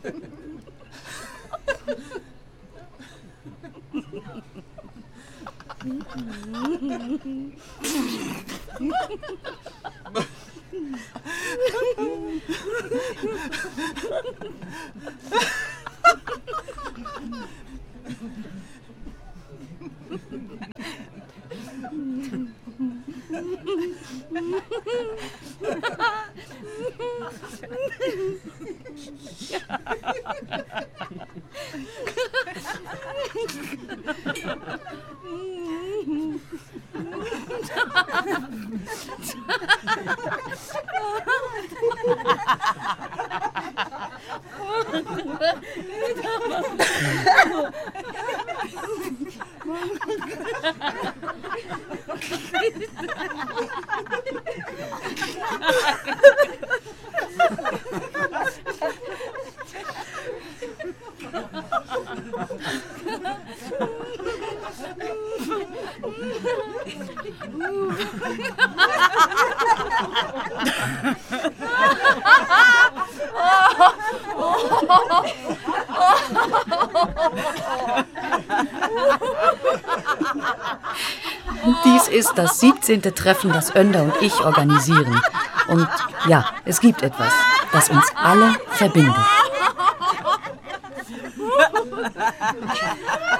Dies ist das 17. Treffen, das Önder und ich organisieren. Und ja, es gibt etwas, das uns alle verbindet.